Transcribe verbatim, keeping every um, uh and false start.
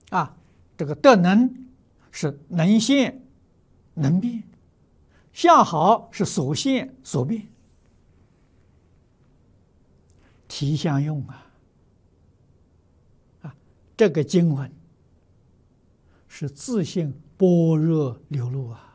啊，这个德能是能现能变，相好是所现所变，体相用啊。啊，这个经文是自性般若流露啊。